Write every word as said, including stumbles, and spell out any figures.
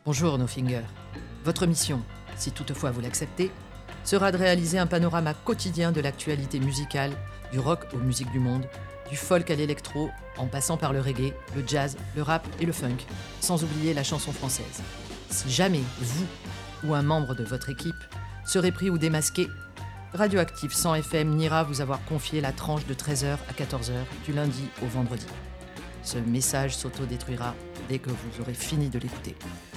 Bonjour No Finger. Votre mission, si toutefois vous l'acceptez, sera de réaliser un panorama quotidien de l'actualité musicale, du rock aux musiques du monde, du folk à l'électro, en passant par le reggae, le jazz, le rap et le funk, sans oublier la chanson française. Si jamais vous ou un membre de votre équipe serez pris ou démasqué, Radioactive cent F M n'ira vous avoir confié la tranche de treize heures à quatorze heures du lundi au vendredi. Ce message s'autodétruira dès que vous aurez fini de l'écouter.